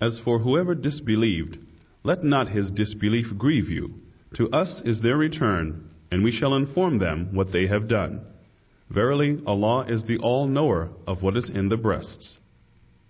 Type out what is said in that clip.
As for whoever disbelieved, let not his disbelief grieve you. To us is their return, and we shall inform them what they have done. Verily, Allah is the all-knower of what is in the breasts.